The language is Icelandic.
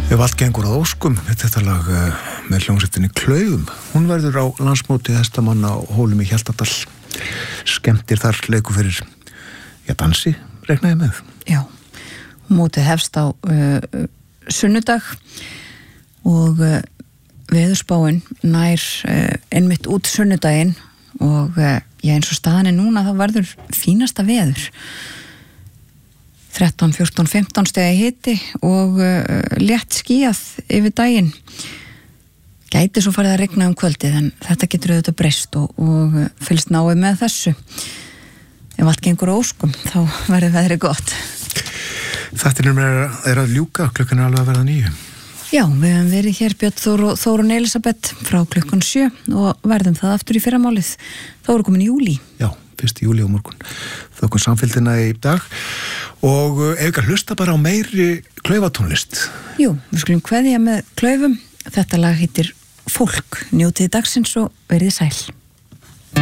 Ef allt gengur að óskum, þetta lag með hljómsveitinni Klaufum. Hún verður á landsmóti hestamanna á Hólum í Hjaltadal. Skemmtir þar leiku fyrir, dansi, reiknaði með. Já, mótið hefst á sunnudag og veðurspáin nær einmitt út sunnudaginn og eins og staðan núna þá verður fínasta veður. 13, 14, 15 stegi hiti og létt skýjað yfir daginn. Gæti svo farið að regna kvöldið en þetta getur auðvitað breyst og fylgst náið með þessu. Ef allt gengur á óskum þá verður veðrið gott. Þættinum er að ljúka, klukkan alveg að verða 9. Já, við höfum verið hér Björn Þór og Þórunn Elísabet frá klukkan 7 og verðum það aftur í fyrramálið. Þá er komin júlí. Já, 1. júlí á morgun. Þökkum samfélgina í dag og ef ekki að hlusta bara á meiri klaufatónlist. Jú, við skulum kveðja með Klaufum. Þetta lag heitir Fólk. Njótið dagsins og verið sæl.